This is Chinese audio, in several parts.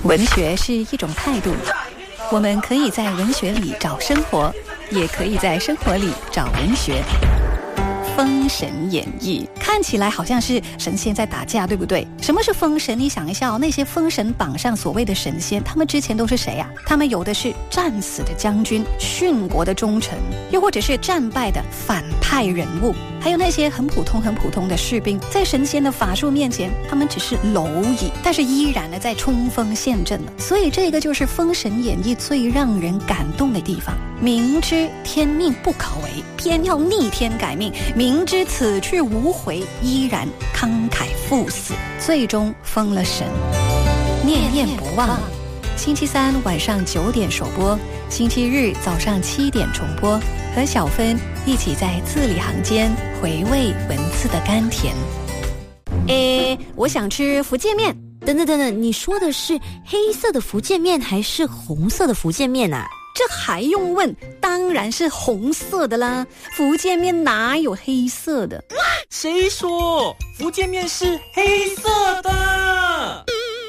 文学是一种态度，我们可以在文学里找生活，也可以在生活里找文学。封神演义看起来好像是神仙在打架，对不对？什么是封神？你想一下那些封神榜上所谓的神仙，他们之前都是谁啊？他们有的是战死的将军、殉国的忠臣，又或者是战败的反派人物，还有那些很普通的士兵，在神仙的法术面前，他们只是蝼蚁，但是依然的在冲锋陷阵了。所以这个就是封神演义最让人感动的地方。明知天命不可违，偏要逆天改命，明知此去无回，依然慷慨赴死，最终封了神，念念不忘。星期三晚上9点首播，星期日早上7点重播，和小芬一起在字里行间回味文字的甘甜。我想吃福建面。 等等，你说的是黑色的福建面还是红色的福建面啊？ 这还用问？当然是红色的啦，福建面哪有黑色的？ 谁说福建面是黑色的？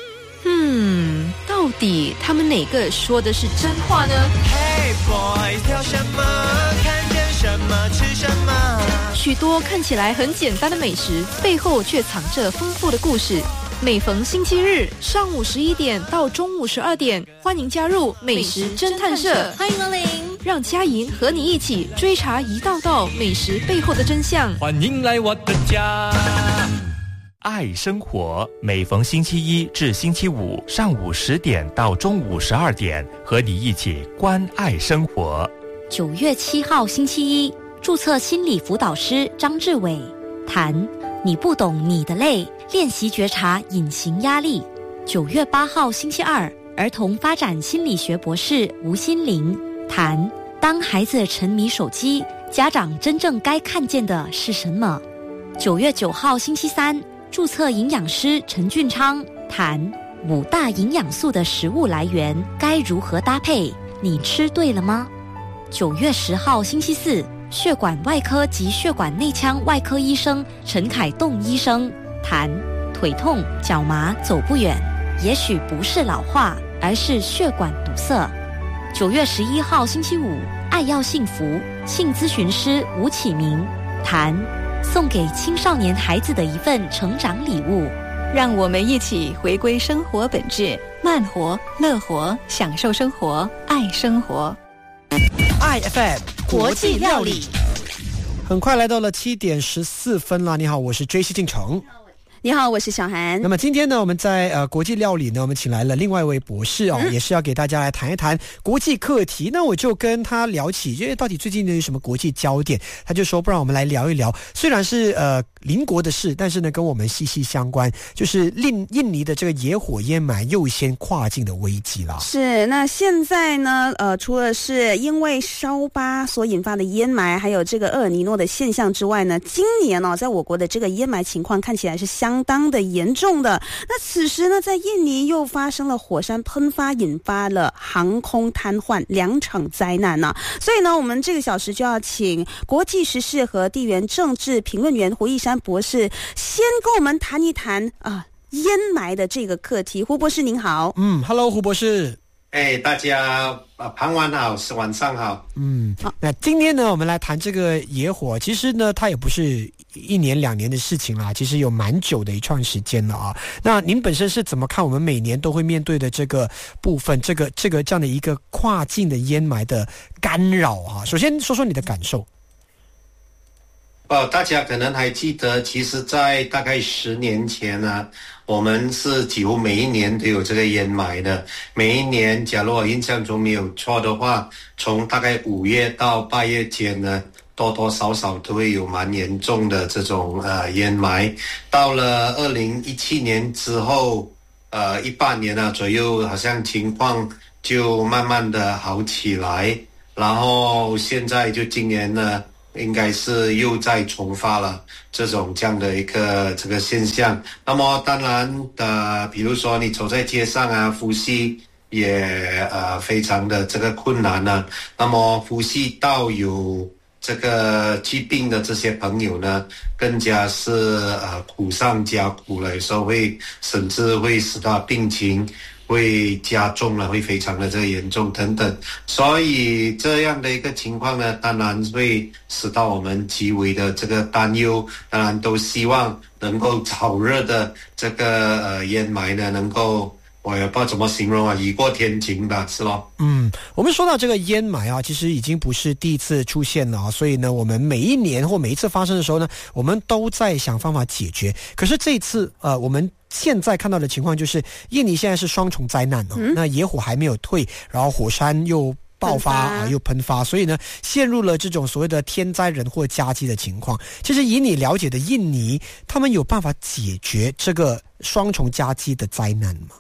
到底他们哪个说的是真话呢？ Hey boys， 挑什么？看见什么吃什么？ 许多看起来很简单的美食，背后却藏着丰富的故事。每逢星期日上午11点到中午12点，欢迎加入美食侦探社， 欢迎光临， 让佳莹和你一起追查一道道美食背后的真相。 欢迎来我的家。 爱生活，每逢星期一至星期五上午10点到中午12点，和你一起关爱生活。 9月7号星期一，注册心理辅导师张志伟谈你不懂你的累，练习觉察隐形压力。9月8号星期二，儿童发展心理学博士吴心玲谈当孩子沉迷手机，家长真正该看见的是什么。9月9号星期三，注册营养师陈俊昌谈5大营养素的食物来源该如何搭配，你吃对了吗？9月10号星期四，血管外科及血管内腔外科医生陈凯栋医生谈腿痛、脚麻走不远，也许不是老化，而是血管堵塞。9月11号星期五，爱要幸福性咨询师吴启明谈送给青少年孩子的一份成长礼物。 让我们一起回归生活本质，慢活、乐活，享受生活，爱生活。 IFM 国际料理， 很快来到了7点14分了。你好，我是 JC 进城。 你好，我是小韩。 那么今天呢，我们在国际料理呢，我们请来了另外一位博士也是要给大家来谈一谈国际课题。那我就跟他聊起，因为到底最近呢有什么国际焦点，他就说不然我们来聊一聊，虽然是邻国的事，但是呢跟我们息息相关，就是印尼的这个野火烟霾又先跨境的危机啦。 是，那现在呢除了是因为烧巴所引发的烟霾，还有这个厄尔尼诺的现象之外呢，今年在我国的这个烟霾情况看起来是相当的严重的。那此时呢，在印尼又发生了火山喷发，引发了航空瘫痪2场灾难啊。所以呢，我们这个小时就要请国际时事和地缘政治评论员胡一山博士先跟我们谈一谈烟霾的这个课题。胡博士您好。 Hello 胡博士。 大家傍晚好，是晚上好。 那今天呢，我们来谈这个野火。其实呢，它也不是1年2年的事情啦，其实有蛮久的一段时间了啊。那您本身是怎么看我们每年都会面对的这个部分，这样的一个跨境的烟霾的干扰啊？首先说说你的感受。 大家可能还记得，其实在大概10年前呢，我们是几乎每一年都有这个烟霾的。每一年假如我印象中没有错的话，从大概5月到8月间呢，多多少少都会有蛮严重的这种烟霾。到了2017年之后18年左右，好像情况就慢慢的好起来，然后现在就今年呢应该是又再重发了这样的一个这个现象。那么当然比如说你走在街上呼吸也非常的这个困难呢。那么呼吸道有这个疾病的这些朋友呢，更加是苦上加苦了，有时候甚至会使到病情会加重了，会非常的这个严重等等。所以这样的一个情况呢，当然会使到我们极为的这个担忧，当然都希望能够早日的这个烟霾呢能够，我也不知道怎么形容啊，雨过天晴吧，是咯。 我们说到这个烟霾啊，其实已经不是第一次出现了啊，所以呢，我们每一年或每一次发生的时候呢，我们都在想方法解决。可是这一次我们现在看到的情况就是印尼现在是双重灾难那野火还没有退，然后火山又爆发又喷发，所以呢陷入了这种所谓的天灾人祸夹击的情况。其实以你了解的印尼，他们有办法解决这个双重夹击的灾难吗？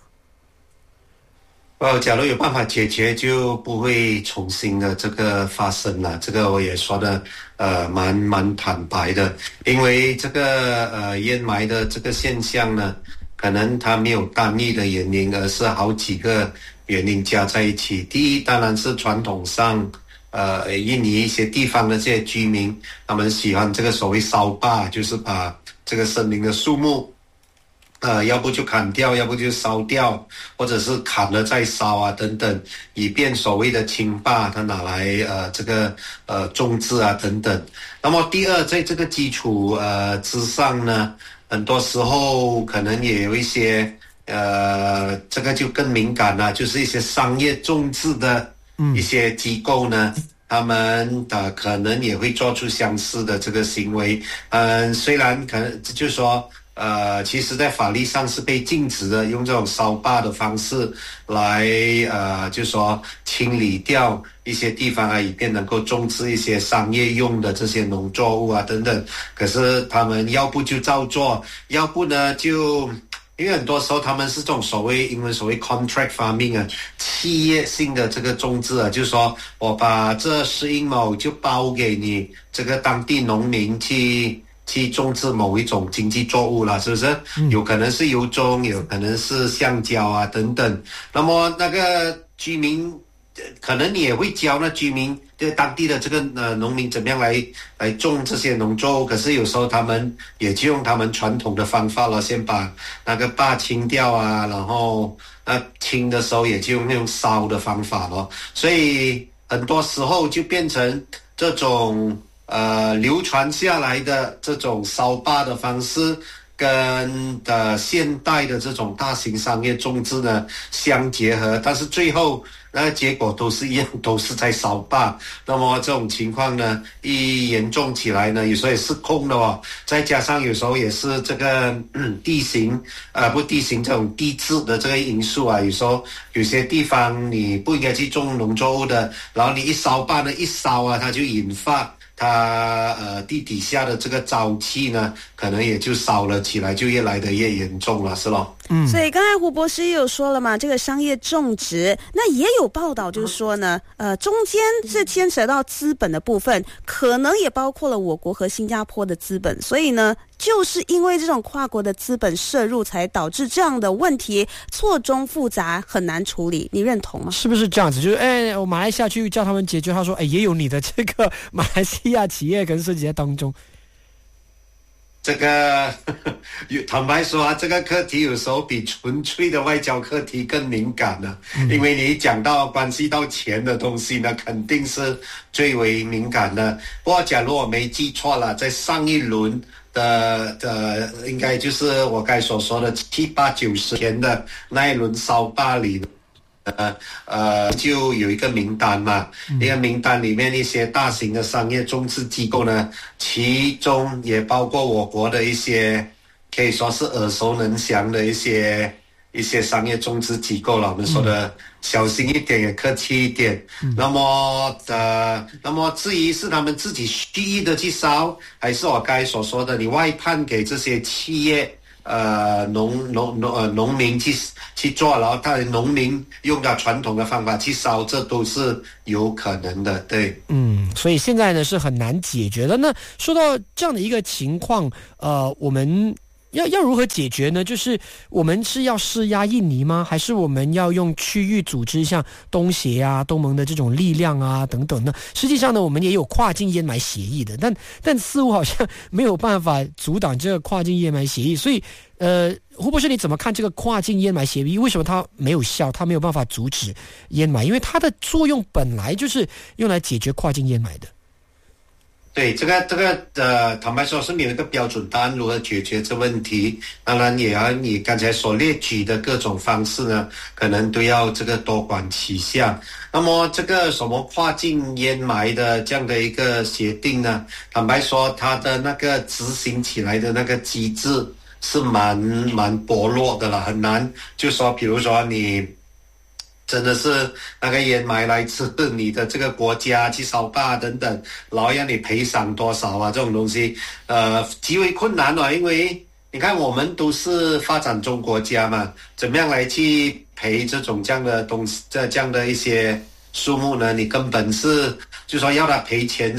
假如有办法解决，就不会重新的这个发生了。这个我也说的蛮坦白的，因为这个烟霾的这个现象呢，可能它没有单一的原因，而是好几个原因加在一起。第一，当然是传统上印尼一些地方的这些居民，他们喜欢这个所谓烧坝，就是把这个森林的树木要不就砍掉，要不就烧掉，或者是砍了再烧啊等等，以便所谓的清坝它拿来这个种植啊等等。那么第二，在这个基础之上呢，很多时候可能也有一些这个就更敏感了，就是一些商业种植的一些机构呢，他们可能也会做出相似的这个行为。虽然可能就是说其实在法律上是被禁止的，用这种烧坝的方式来就是说清理掉一些地方啊，以便能够种植一些商业用的这些农作物啊等等。可是他们要不就照做，要不呢就因为很多时候他们是这种英文所谓 contract farming 啊，企业性的这个种植啊，就是说我把这10英亩就包给你这个当地农民去种植某一种经济作物了，是不是？有可能是油种，有可能是橡胶啊等等。那么那个居民可能你也会教那居民当地的这个农民怎么样来种这些农作物，可是有时候他们也就用他们传统的方法了，先把那个坝清掉啊，然后清的时候也就用那种烧的方法了，所以很多时候就变成这种流传下来的这种烧坝的方式跟现代的这种大型商业种植呢相结合，但是最后那个结果都是一样，都是在烧坝。那么这种情况呢一严重起来呢，有时候也失控了哦，再加上有时候也是这个地形这种地质的这个因素啊，有时候有些地方你不应该去种农作物的，然后你一烧坝呢一烧啊，它就引发它地底下的这个沼气呢，可能也就烧了起来，就越来的越严重了，是咯。 所以刚才胡博士也有说了嘛，这个商业种植，那也有报道就是说呢，中间是牵扯到资本的部分，可能也包括了我国和新加坡的资本，所以呢，就是因为这种跨国的资本摄入，才导致这样的问题错综复杂，很难处理。你认同吗？ 是不是这样子？就是我马来西亚去叫他们解决，他说也有你的这个马来西亚企业跟涉及在当中。 这个坦白说啊，这个课题有时候比纯粹的外交课题更敏感了，因为你讲到关系到钱的东西呢，肯定是最为敏感的。不过假如我没记错了，在上一轮的应该就是我刚才所说的7、8、90天的那一轮烧坝里就有一个名单嘛，一个名单里面一些大型的商业种植机构呢，其中也包括我国的一些可以说是耳熟能详的一些商业种植机构了。我们说的小心一点也客气一点。那么至于是他们自己蓄意的去烧，还是我刚才所说的你外判给这些企业农民去做，然后他的农民用他传统的方法去烧，这都是有可能的，对。 所以现在呢是很难解决的。那说到这样的一个情况，我们要如何解决呢？就是我们是要施压印尼吗？还是我们要用区域组织，像东协啊、东盟的这种力量啊等等呢？实际上呢，我们也有跨境烟霾协议的，但似乎好像没有办法阻挡这个跨境烟霾协议。所以，胡博士，你怎么看这个跨境烟霾协议？为什么它没有效？它没有办法阻止烟霾？因为它的作用本来就是用来解决跨境烟霾的。 对，这个坦白说是没有一个标准答案如何解决这问题。当然也要你刚才所列举的各种方式呢，可能都要这个多管齐下。那么这个什么跨境烟霾的这样的一个协定呢，坦白说它的那个执行起来的那个机制是蛮薄弱的了，很难。就说比如说你真的是那个烟霾来自你的这个国家去烧坝等等，然后让你赔偿多少啊，这种东西极为困难了。因为你看我们都是发展中国家嘛，怎么样来去赔这样的东西，这样的一些数目呢？你根本是就说要他赔钱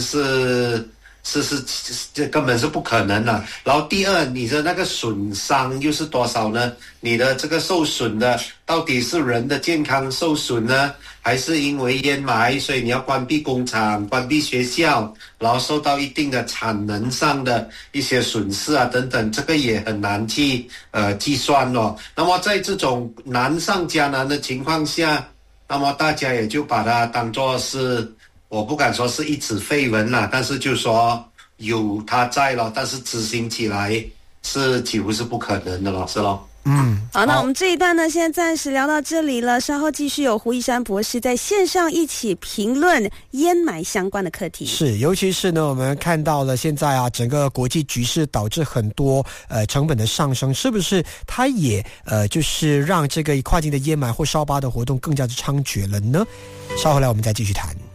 这根本是不可能的。然后第二，你的那个损伤又是多少呢？你的这个受损的到底是人的健康受损呢，还是因为烟霾，所以你要关闭工厂、关闭学校，然后受到一定的产能上的一些损失啊等等，这个也很难去计算咯。那么在这种难上加难的情况下，那么大家也就把它当作是，我不敢说是一纸废文啦，但是就说有它在了，但是执行起来是几乎是不可能的了，是咯。 好，那我们这一段呢，现在暂时聊到这里了，稍后继续有胡一山博士在线上一起评论烟霾相关的课题。 是，尤其是呢，我们看到了现在啊，整个国际局势导致很多成本的上升，是不是它也就是让这个跨境的烟霾或烧疤的活动更加的猖獗了呢？稍后来我们再继续谈。